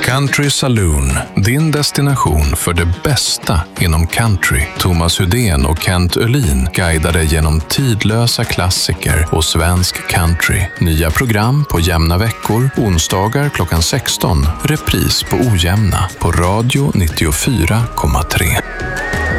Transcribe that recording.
Country Saloon, din destination för det bästa inom country. Thomas Hudén och Kent Öhlin guidar dig genom tidlösa klassiker och svensk country. Nya program på jämna veckor, onsdagar klockan 16, repris på ojämna på Radio 94,3.